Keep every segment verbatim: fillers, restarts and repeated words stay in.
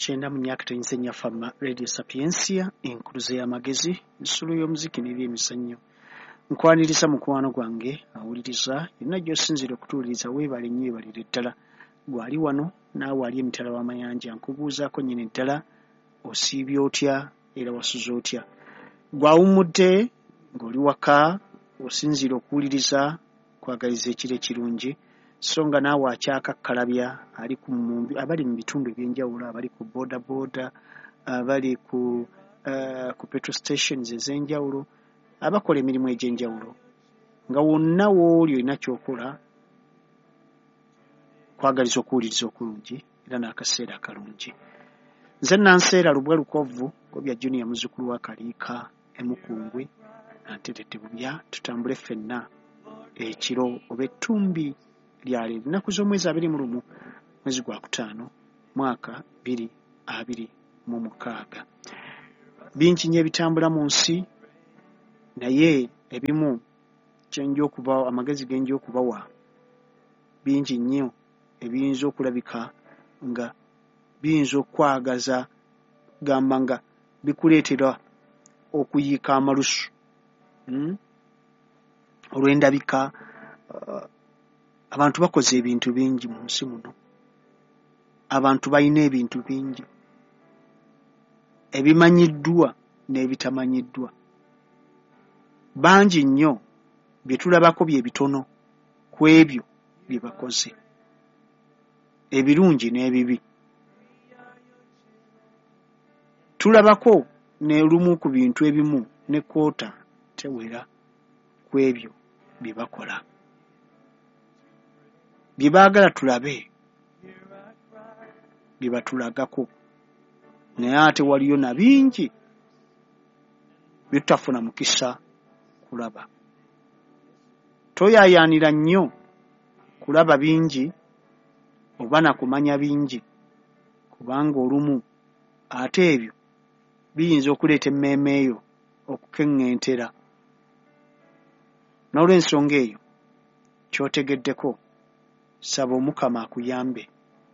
Chenda mu myaka tenyisenya fama Radio Sapiensia enkuluze y'amagezi nsulu y'omuziki n'ebyemizannyo nkwaniriza mukwano gwange awuliriza yonna gy'osinzira okutuuliriza weebale nnyo ebalire ddala gwali wano naawe ali emitala w'amayanja nkubuuzaako nnyini ddala osiibye otya era wasuze otya gwawummudde ng'oli waka osinzira okuwuliriza kwagaliza ekiro ekirungi so nga naawe akyakakkalabya ali ku mumbi abali mu bitundu ebyenjawulo abali ku boda boda abali ku uh, ku petrol stations ez'enjawulo abakola emirimu egy'enjawulo nga wonna wooli olina kyokola kwagaliza okuwuliriza okulungi era n'akaseera akalungi nze Nanseera Lubwa Lukovvu Gobya Junior muzzukulu wa Kaliika Emukungwe Nanterete Bubya tutambule ffenna ekiro oba ettumbi lyali ennaku z'omwezi abiri mu lumu mwezi gwa kutaano mwaka bbiri abiri mu mukaaga bingi nnyo ebitambula mu nsi naye ebimu kyenja okubawa amagezi genja okubawa bingi nnyo ebiyinza okulabika nga biyinza okwagaza gamba nga bikuleetera okuyiika amalusu hmm? olw'endabika uh, abantu bakoze ebintu bingi mu nsi muno abantu balina ebintu bingi ebimanyiddwa n'ebitamanyiddwa bangi nnyo bye tulabako bye bitono ku ebyo bye bakoze ebirungi n'ebibi tulabako n'olumu ku bintu ebimu ne kwota tewera ku ebyo bye bakola bye baagala tulabe bye batulagako naye ate waliyo na bingi bye tutafuna mukisa kulaba toyaayaanira nnyo kulaba bingi oba na kumanya bingi kubanga olumu ate ebyo biyinza okuleeta emmeeme eyo okukeŋŋentera n'olw'ensonga eyo ky'otegeddeko saba Omukama akuyambe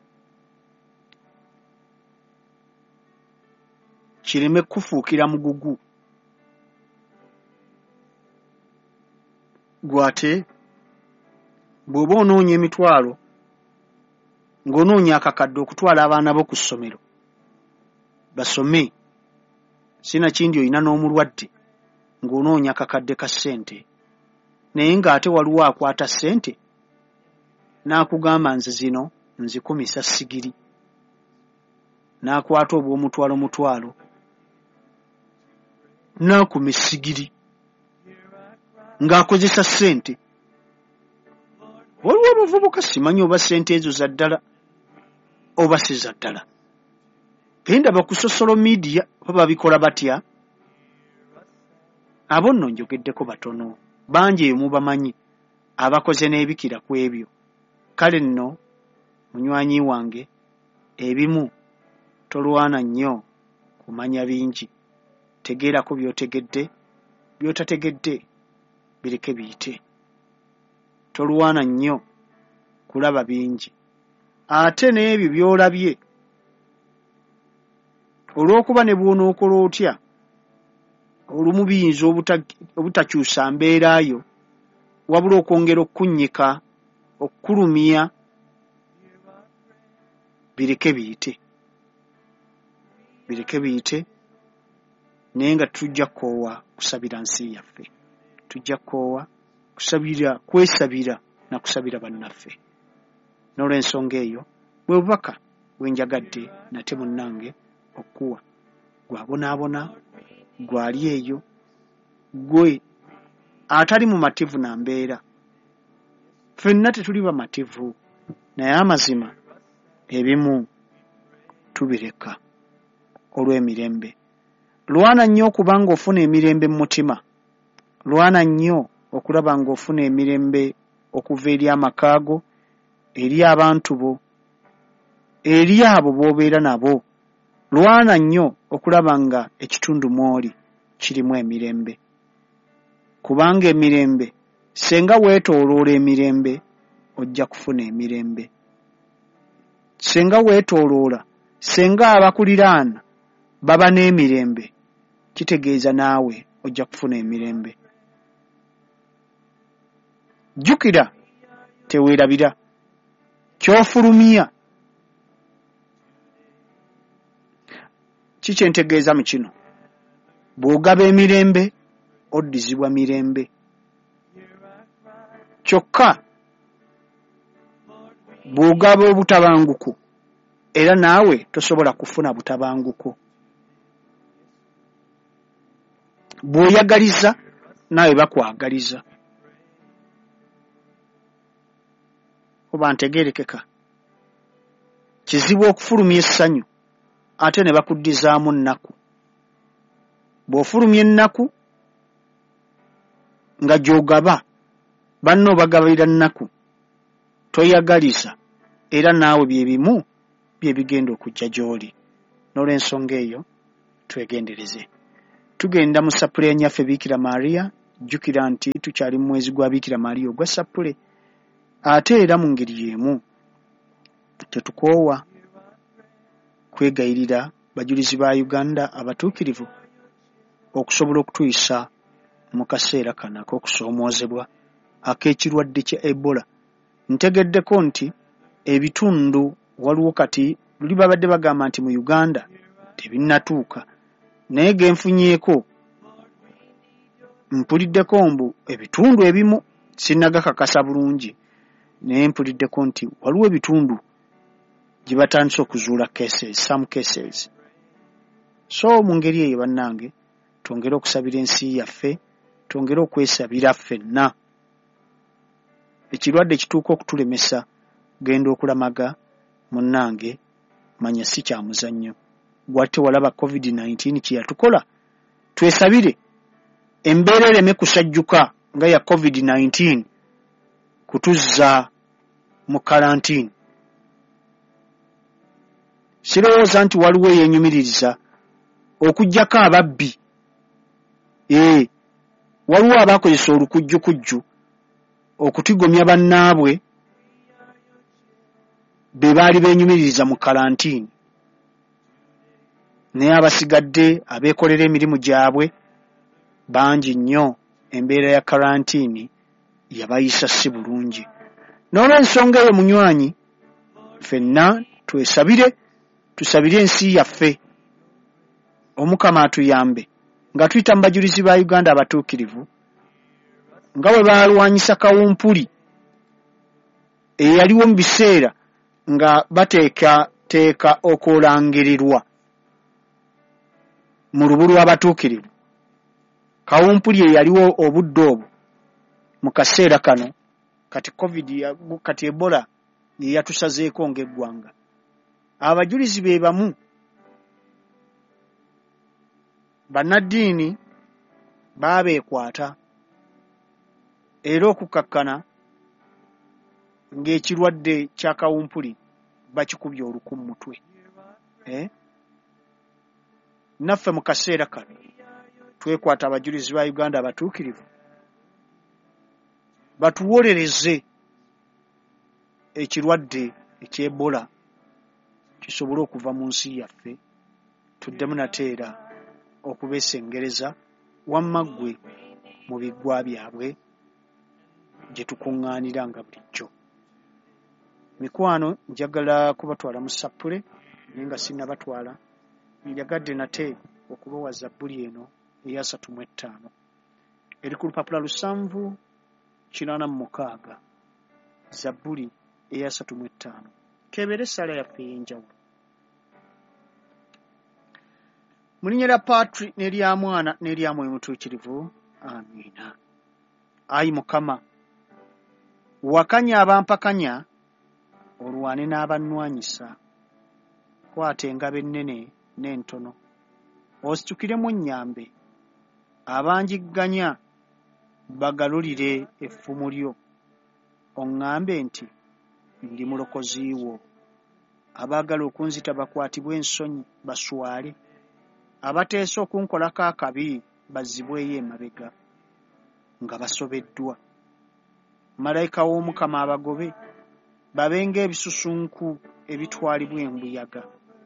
kireme kufuukira mugugu gwate bw'oba onoonya emitwalo ng'onoonya akakadde okutwala abaana bo ku ssomero basome sinakindi olina n'omulwadde ng'onoonya akakadde ka ssente naye ng'ate waliwo akwata ssente n'akugamba nze zino nzikumisa sigiri n'akwata obw'omutwalo mutwalo n'akuma essigiri ng'akozesa ssente waliwo abavubuka simanyi oba ssente ezo za ddala oba si za ddala pendaba ku social media baba bikola batya abo nno njogeddeko batono bangi eyo mubamanyi abakoze n'ebikira ku ebyo kale nno munywanyi wange ebimu tolwana nnyo kumanya bingi tegeerako by'otegedde by'otategedde bireke biyite tolwana nnyo kulaba bingi ate n'ebyo by'olabye olw'okuba ne bw'onookola otya olumu biyinza obutakyusa mbeerayo wabula okwongera okkunnyika okkulumya bireke biyite bireke biyite naye nga tujja kkoowa kusabira nsi yaffe tujja kkoowa kusabira kwesabira na kusabira bannaffe n'olw'ensonga eyo bwe bubaka bwenjagadde nate munnange okuwa gwabonaabona gwali eyo gwe atali mu mativu na mbeera ffenna tetuli bamativu naye amazima ebimu tubireka olw'emirembe lwana nnyo okuba ng'ofuna emirembe mu mutima lwana nnyo okulaba ng'ofuna emirembe okuva eri amakaago eri abantu bo eri abo b'obeera nabo lwana nnyo okulaba nga ekitundu mw'oli kirimu emirembe kubanga emirembe senga weetooloola emirembe ojja kufuna emirembe senga weetooloola senga abakuliraana baba n'emirembe kitegeeza naawe ojja kufuna emirembe. Jjukira teweerabira ky'ofulumya. Kiki entegeeza mu kino? Bw'ogaba emirembe oddizibwa mirembe. Kyokka bw'ogaba obutabanguko era naawe tosobola kufuna butabanguko. Bw'oyagaliza naawe bakwagaliza. Oba ntegeerekeka. Kizibu okufulumya essanyu ate ne bakuddizaamu nnaku. Bw'ofulumya ennaku nga gy'ogaba banno bagabira nnaku, toyagaliza era naawe bye bimu bye bigenda okujja gy'oli. N'olw'ensonga eyo twegendereze. Tugenda mu sapule ya nnyaffe Biikira Maria. Jjukira nti tukyali mu mwezi gwa Biikira Maria ogwa sapule. Ate era mu ngeri y'emu tetukoowa kwegayirira bajulizi ba Uganda abatuukirivu okusobola okutuyisa mu kaseera kano ak'okusoomoozebwa ak'ekirwadde kya Ebola. Ntegeddeko nti ebitundu waliwo kati luli babadde bagamba nti mu Uganda tebinnatuuka, naye genfunyeeko mpuliddeko mbu ebitundu ebimu sinnagakakasa bulungi, naye mpuliddeko nti waliwo ebitundu gye batandise okuzuula cases, some cases. So mu ngeri eyo bannange twongere okusabira ensi yaffe, twongere okwesabira ffenna. Ekirwadde kituuka okutulemesa genda okulamaga munnange manya si kya muzannyo. Bw'ate walaba covid nineteen kye yatukola, twesabire embeera ereme kusajjuka nga ya covid nineteen kutuzza mu karantini. Sirowooza nti waliwo yeenyumiririza okuggyako ababbi. Ee, waliwo abaakozesa olukujjukujju okutigomya bannaabwe be baali beenyumiririza mu karantini, naye abasigadde abeekolera emirimu gyabwe bangi nnyo. Embeera ya karantini yabayisa si bulungi. N'olw'ensonga eyo munywanyi, ffenna twesabire, tusabire ensi yaffe Omukama atuyambe nga tuyita mu bajulizi ba Uganda abatuukirivu nga bwe baalwanyisa kawumpuli eyaliwo mu biseera nga bateeka teeka okulangirirwa mu lubu lw'abatuukirivu. Kawumpuli eyaliwo obudde obwo mu kaseera kano kati covid ya, kati Ebola ye yatusazeeko ng'eggwanga. Abajulizi be bamu bannaddiini baabeekwata era okukakkana ng'ekirwadde kya kawumpuli bakikubye oluku mu mutwe. Eh? Naffe mu kaseera kano twekwata abajulizi ba Uganda abatuukirivu batuwolereze ekirwadde eky'Ebola kisobole okuva mu nsi yaffe, tuddemu nateera okubeesengereza wamma ggwe mu biggwa byabwe gye tukuŋŋaanira nga bulijjo. Mikwano, njagala kubatwala mu sapule naye nga sinnabatwala, njagadde nate okubawa Zabbuli eno eya asatu mu etaano eri ku lupapula lusanvu kinaana mu mukaaga. Zabbuli eya asatu mu etaano. Kebeere essala yaffe ey'enjawulo. Mu linnya lya Patri n'erya Mwana n'erya Mwoyo Mutuukirivu, amiina. Ayi Mukama, wakanya abampakanya olwane n'abannwanyisa. Kwata engabo ennene n'entono ositukiremu nnyambe, abanjigganya bagalulire effumu lyo. Oŋŋambe nti ndi mulokozi wo. Abaagala okunzita bakwatibwe ensonyi baswale, abateesa okunkolako akabi bazzibweyo emabega nga basobeddwa. Malayika w'Omukama abagobe babe ng'ebisusunku ebitwalibwa embuyaga.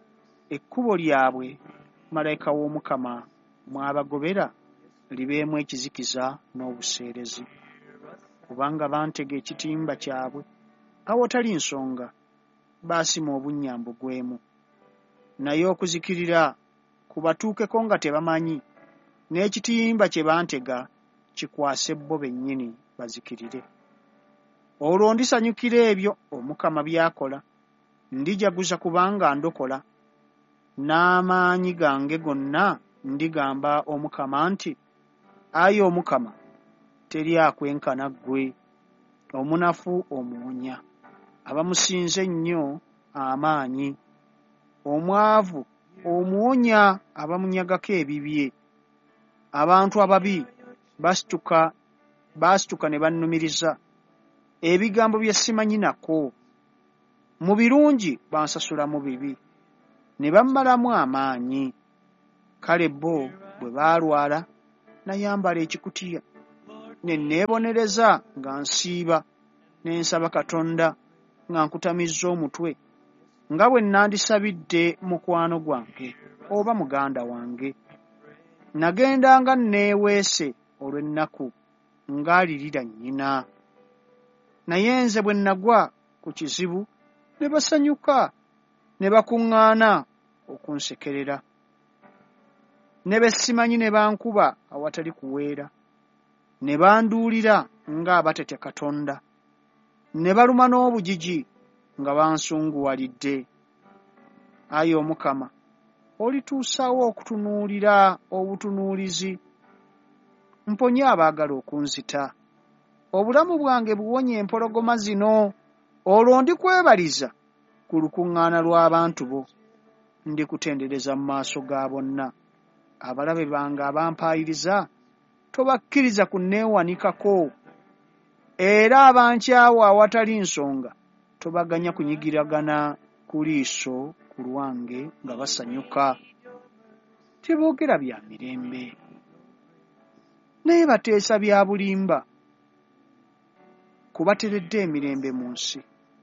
ekkubo lyabwe malayika w'Omukama mwabagobera libeemu ekizikiza n'obuseerezi. Kubanga bantega ekitimba kyabwe awatali nsonga, baasima obunnya mbugwemu. Naye okuzikirira kubatuukeko nga tebamanyi, n'ekitimba kye bantega kikwase bo bennyini bazikirire. Olwo ndisanyukira ebyo Omukama by'akola, ndijaguza kubanga ndokola. N'amaanyi gange gonna ndigamba Omukama nti, Ayi Omukama, teri akwenkana ggwe. Omunafu omuwonya, abamusinze ennyo amaanyi. Omwavu omuwonya, abamunyagako ebibye. Abantu ababi basituka basituka ne bannumiriza ebigambo bye simanyi nako. Mu birungi bansasulamu bibi, ne bammalamu amaanyi. Kale bo bwe baalwala nayambala ekikutiya, ne neebonereza nga nsiiba, ne nsaba Katonda nga nkutamizza omutwe, nga bwe nandisabidde mukwano gwange oba muganda wange. Nagendanga neeweese olw'ennaku ng'alirira nnyina. Naye nze bwe nagwa ku kizibu ne basanyuka, ne bakuŋŋaana okunsekerera. Ne be simanyi ne bankuba awatali kuweera, ne banduulira ng'abatetya Katonda, ne baluma n'obujiji nga bansunguwalidde. Ayi Omukama, olituusaawo okutunuulira obutunuulizi. Mponye abaagala okunzita. Obulamu bwange buwonye empologoma zino. Olwo ndikwebaliza ku lukuŋŋaana lw'abantu bo. Ndikutendereza mu maaso ga bonna. Abalabe bange abampaayiriza tobakkiriza kunneewanikako. Era abankyawa awatali nsonga tobaganya kunyigiragana ku liiso ku lwange nga basanyuka. Teboogera bya mirembe, naye bateesa bya bulimba. Kubateredde emirembe mu nsi.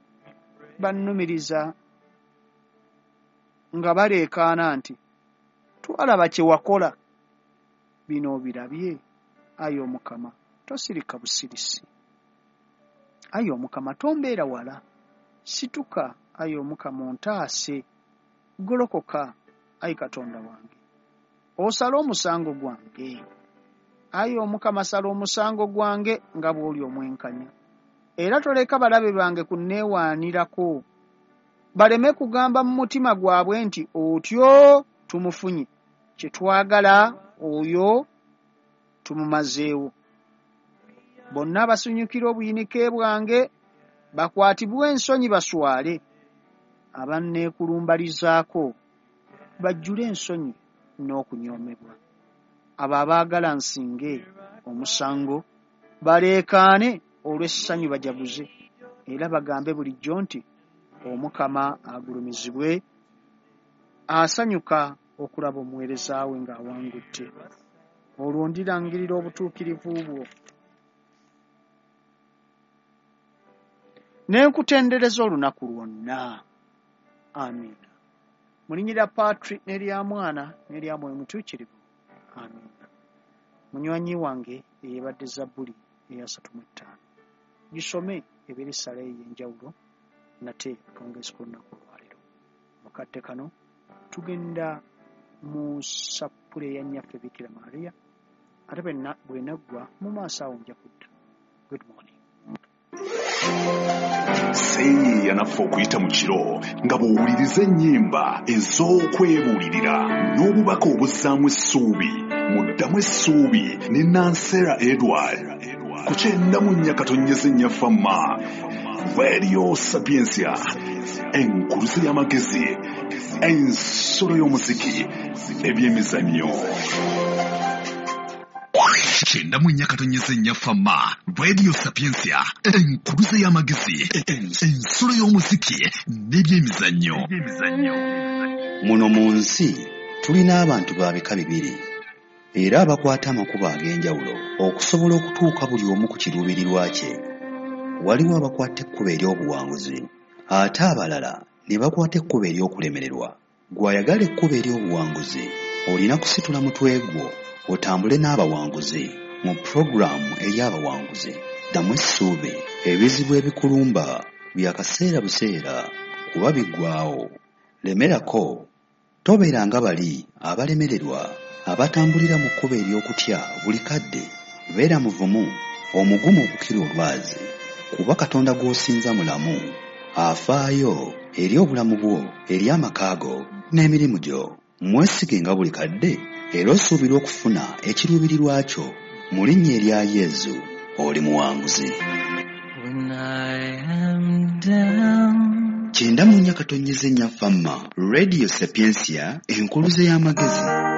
Bannumiriza nga baleekaana nti, twalaba kye wakola. Bino obirabye. Ayi Omukama, tosirika busirisi. Ayi Omukama, tombeera wala. Situka, Ayi Omukama, ontaase. Golokoka, Ayi Katonda wange, osala omusango gwange. Ayi Omukama, sala omusango gwange nga bw'oli omwenkanya. Era toleka balabe bange kunneewaanirako, baleme kugamba mu mutima gwabwe nti, otyo tumufunye, kye twagala oyo tumumazeewo. Bonna abasanyukira obuyinike bwange bakwatibwe ensonyi baswale. Abanneekulumbalizaako bajjule ensonyi n'okunyoomebwa. Abo abaagala nsinge omusango baleekaane olw'essanyu bajaguze, era bagambe bulijjo nti, Omukama agulumizibwe, asanyuka okulaba omuweereza we ng'awangudde. Olwo ndirangirira obutuukirivu bwo, ne nkutendereza olunaku lwonna. Amiina. Mu linnya lya Patrick n'erya Mwana n'erya Mwoyo Mutuukirivu. Amiina. Munywanyi wange eyebadde Zabbuli eya asatu mu ttaano. Gisome ebeera essala ey'enjawulo nate twongeze ku lunaku olwaleero. Mu kadde kano tugenda mu sapule ya nnyaffe Bikira Maria, ate bwe naggwa mu maaso awo nja kudda. Good morning. Seeya naffe okuyita mu kiro nga bw'owuliriza ennyimba ez'okwebuulirira n'obubaka obuzzaamu essuubi. Muddamu essuubi ne Nansera Edward ku kyenda mu nnya katonnyeze nnyafamma Radio Sapiensia, enkuluze y'amagezi, ensolo y'omuziki, ebyemizannyo. Kyenda mu nnya katonnyeze nnyafamma Radio Sapiensia, enkuluze y'amagezi, ensolo y'omuziki n'ebyemizannyo. Muno mu nsi tulina abantu ba bika bibiri, era abakwata amakubo ag'enjawulo okusobola okutuuka buli omu ku kiruubirirwa kye. Waliwo abakwata ekkubo ery'obuwanguzi, ate abalala ne bakwata ekkubo ery'okulemererwa. gw'ayagala ekkubo ery'obuwanguzi olina kusitula mutwe gwo otambule n'abawanguzi mu pulogulaamu ey'abawanguzi. Ddamu essuubi, ebizibu ebikulumba bya kaseera buseera kuba biggwaawo. Lemerako, tobeera nga bali abalemererwa abatambulira mu kkubo ery'okutya buli kadde. Beera muvumu, omugumu okukira olwazi, kuba Katonda gw'osinza mulamu, afaayo eri obulamu bwo, eri amaka go n'emirimu gyo. Mwesige nga buli kadde era osuubira okufuna ekiruubirirwa kyo. Mu linnya erya Yesu oli muwanguzi. Kyenda mu nnya katonnyeze nnya Fama, Radio Sapiensia, enkuluze y'amagezi.